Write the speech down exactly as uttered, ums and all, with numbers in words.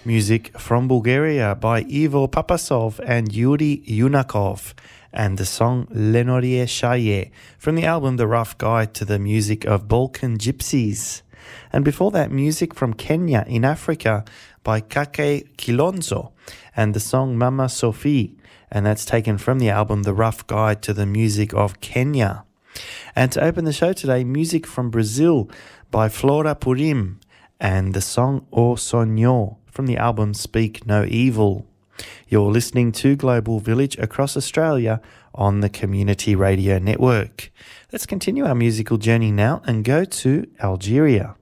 Music from Bulgaria by Ivo Papasov and Yuri Yunakov, and the song Lenorie Shaye from the album The Rough Guide to the Music of Balkan Gypsies. And before that, music from Kenya in Africa by Kake Kilonzo and the song Mama Sophie, and that's taken from the album The Rough Guide to the Music of Kenya. And to open the show today, music from Brazil by Flora Purim and the song O Sonho from the album Speak No Evil. You're listening to Global Village across Australia on the Community Radio Network. Let's continue our musical journey now and go to Algeria.